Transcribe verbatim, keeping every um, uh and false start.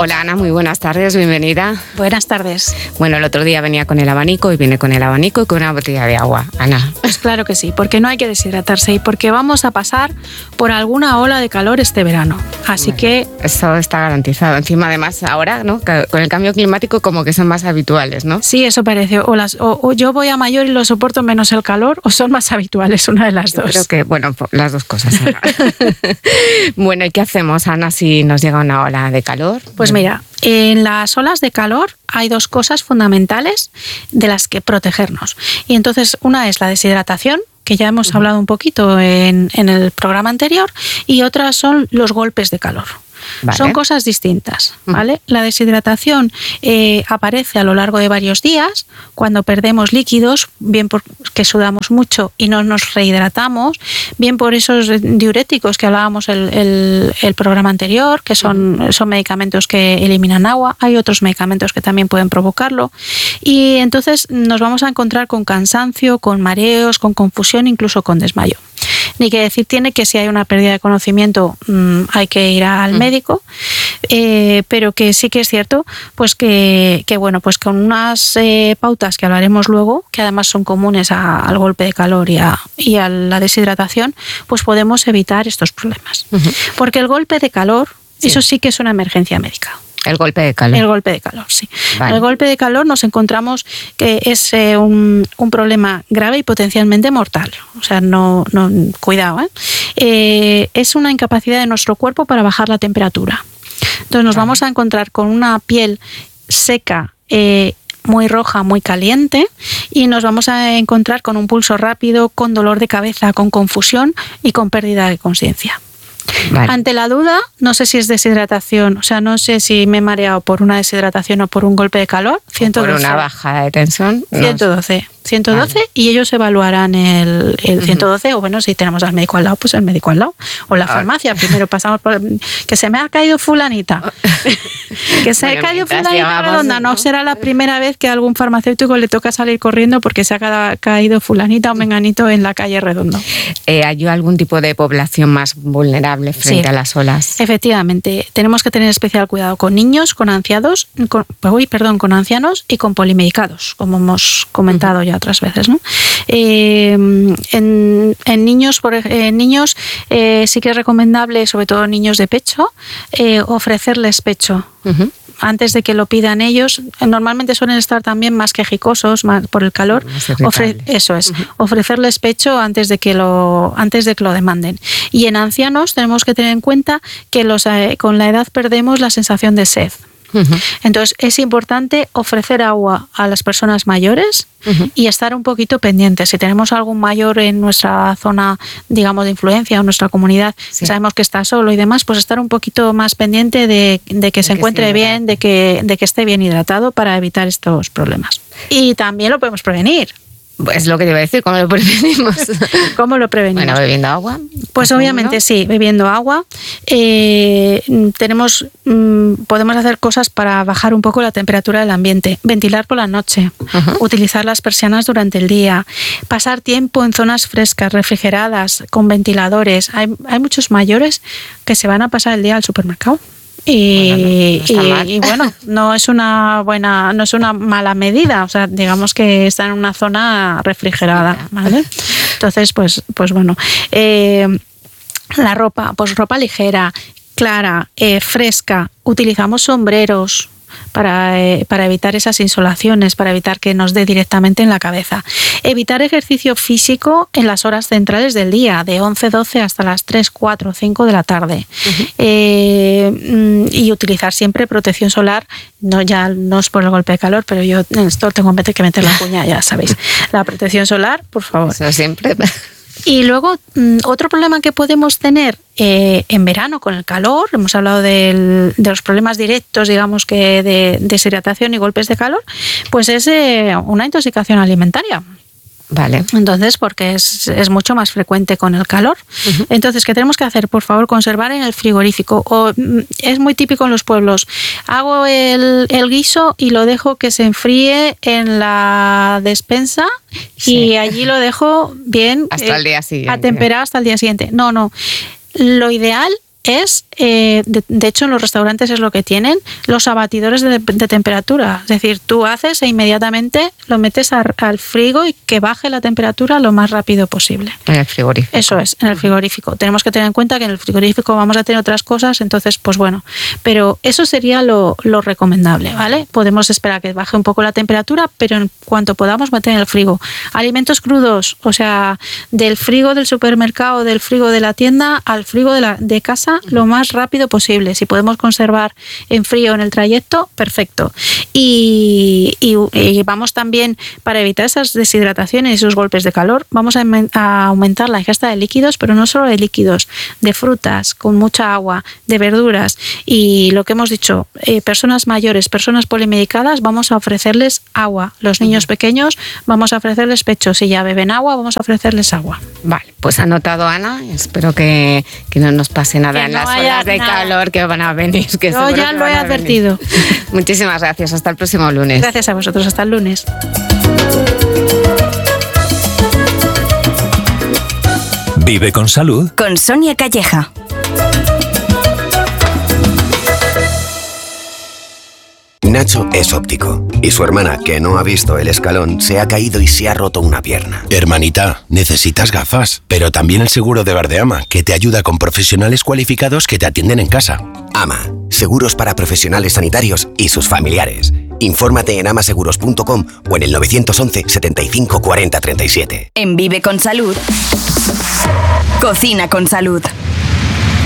Hola Ana, muy buenas tardes, bienvenida. Buenas tardes. Bueno, el otro día venía con el abanico y viene con el abanico y con una botella de agua. Ana. Pues claro que sí, porque no hay que deshidratarse y porque vamos a pasar por alguna ola de calor este verano. Así bueno, que... Eso está garantizado. Encima, además, ahora, ¿no? Con el cambio climático como que son más habituales, ¿no? Sí, eso parece. O, las, o, o yo voy a mayor y lo soporto menos el calor, o son más habituales, una de las dos. Creo que, bueno, las dos cosas. Bueno, ¿y qué hacemos, Ana, si nos llega una ola de calor? Pues mira, en las olas de calor hay dos cosas fundamentales de las que protegernos. Y entonces una es la deshidratación, que ya hemos uh-huh. hablado un poquito en, en el programa anterior, y otras son los golpes de calor. Vale. Son cosas distintas, ¿vale? Uh-huh. La deshidratación eh, aparece a lo largo de varios días cuando perdemos líquidos, bien porque sudamos mucho y no nos rehidratamos, bien por esos diuréticos que hablábamos el, el, el programa anterior, que son, uh-huh. son medicamentos que eliminan agua. Hay otros medicamentos que también pueden provocarlo. Y entonces nos vamos a encontrar con cansancio, con mareos, con confusión, incluso con desmayo. Ni que decir tiene que si hay una pérdida de conocimiento mmm, hay que ir al médico, eh, pero que sí que es cierto pues que, que bueno, pues con unas eh, pautas que hablaremos luego, que además son comunes a, al golpe de calor y a, y a la deshidratación, pues podemos evitar estos problemas. Uh-huh. Porque el golpe de calor, sí. eso sí que es una emergencia médica. El golpe de calor. El golpe de calor, sí. Vale. El golpe de calor nos encontramos que es eh, un, un problema grave y potencialmente mortal. O sea, no, no cuidado, ¿eh? Eh, es una incapacidad de nuestro cuerpo para bajar la temperatura. Entonces nos vale. vamos a encontrar con una piel seca, eh, muy roja, muy caliente, y nos vamos a encontrar con un pulso rápido, con dolor de cabeza, con confusión y con pérdida de conciencia. Vale. Ante la duda, no sé si es deshidratación, o sea, no sé si me he mareado por una deshidratación o por un golpe de calor. ciento doce. Por una bajada de tensión. ciento doce. ciento doce vale. Y ellos evaluarán el, el ciento doce, uh-huh. o bueno, si tenemos al médico al lado, pues el médico al lado. O la farmacia, primero pasamos por... Que se me ha caído fulanita. que se bueno, ha caído fulanita llevamos, redonda. ¿no? no será la primera vez que a algún farmacéutico le toca salir corriendo porque se ha caído fulanita o menganito en la calle Redondo. Eh, ¿Hay algún tipo de población más vulnerable frente sí, a las olas? Efectivamente. Tenemos que tener especial cuidado con niños, con ancianos, con, uy, perdón, con ancianos y con polimedicados, como hemos comentado uh-huh. ya otras veces, ¿no? Eh, en, en niños, por, en niños eh, sí que es recomendable, sobre todo niños de pecho, eh, ofrecerles pecho. Uh-huh. Antes de que lo pidan ellos. Normalmente suelen estar también más quejicosos más por el calor. Ofre- eso es, uh-huh. ofrecerles pecho antes de que lo antes de que lo demanden. Y en ancianos tenemos que tener en cuenta que los, eh, con la edad perdemos la sensación de sed. Uh-huh. Entonces es importante ofrecer agua a las personas mayores uh-huh. y estar un poquito pendientes. Si tenemos algún mayor en nuestra zona, digamos, de influencia o en nuestra comunidad, sí. sabemos que está solo y demás, pues estar un poquito más pendiente de, de que de se que encuentre bien, de que, de que esté bien hidratado para evitar estos problemas. Y también lo podemos prevenir. Es lo que te iba a decir, ¿cómo lo prevenimos? ¿Cómo lo prevenimos? Bueno, bebiendo agua. Pues obviamente sí, bebiendo agua. Eh, tenemos, mm, podemos hacer cosas para bajar un poco la temperatura del ambiente. Ventilar por la noche, uh-huh. utilizar las persianas durante el día, pasar tiempo en zonas frescas, refrigeradas, con ventiladores. Hay, hay muchos mayores que se van a pasar el día al supermercado. Y, bueno, no, no y, y bueno, no es una buena, no es una mala medida, o sea, digamos que está en una zona refrigerada, ¿vale? Entonces, pues, pues bueno, eh, la ropa, pues ropa ligera, clara, eh, fresca, utilizamos sombreros para, eh, para evitar esas insolaciones, para evitar que nos dé directamente en la cabeza. Evitar ejercicio físico en las horas centrales del día, de once, doce hasta las tres, cuatro, cinco de la tarde. Uh-huh. Eh, y utilizar siempre protección solar, no, ya no es por el golpe de calor, pero yo en esto tengo que meter la cuña, ya sabéis. La protección solar, por favor. Eso siempre... Y luego, otro problema que podemos tener eh, en verano con el calor, hemos hablado del, de los problemas directos, digamos, que de deshidratación y golpes de calor, pues es eh, una intoxicación alimentaria. Vale. Entonces, porque es, es mucho más frecuente con el calor. Uh-huh. Entonces, ¿qué tenemos que hacer? Por favor, conservar en el frigorífico. O, es muy típico en los pueblos. Hago el, el guiso y lo dejo que se enfríe en la despensa sí. y allí lo dejo bien hasta eh, el día siguiente. Atemperado hasta el día siguiente. No, no. Lo ideal es, eh, de, de hecho en los restaurantes es lo que tienen, los abatidores de, de temperatura. Es decir, tú haces e inmediatamente lo metes a, al frigo y que baje la temperatura lo más rápido posible. En el frigorífico. Eso es, en el frigorífico. Tenemos que tener en cuenta que en el frigorífico vamos a tener otras cosas, entonces pues bueno, pero eso sería lo, lo recomendable, ¿vale? Podemos esperar que baje un poco la temperatura, pero en cuanto podamos meter en el frigo. Alimentos crudos, o sea, del frigo del supermercado, del frigo de la tienda al frigo de, la, de casa lo más rápido posible. Si podemos conservar en frío en el trayecto, perfecto. Y, y, y vamos también, para evitar esas deshidrataciones y esos golpes de calor, vamos a, a aumentar la ingesta de líquidos, pero no solo de líquidos, de frutas, con mucha agua, de verduras. Y lo que hemos dicho, eh, personas mayores, personas polimedicadas, vamos a ofrecerles agua. Los niños pequeños, vamos a ofrecerles pecho. Si ya beben agua, vamos a ofrecerles agua. Vale, pues anotado, Ana. Espero que, que no nos pase nada que en no las olas de nada. calor que van a venir. Que Yo ya lo he advertido. Muchísimas gracias. Hasta el próximo lunes. Gracias a vosotros. Hasta el lunes. Vive con salud. Con Sonia Calleja. Nacho es óptico y su hermana, que no ha visto el escalón, se ha caído y se ha roto una pierna. Hermanita, necesitas gafas, pero también el seguro de Verdeama, que te ayuda con profesionales cualificados que te atienden en casa. AMA, seguros para profesionales sanitarios y sus familiares. Infórmate en amaseguros punto com o en el nueve once setenta y cinco cuarenta treinta y siete. En Vive con Salud, Cocina con Salud.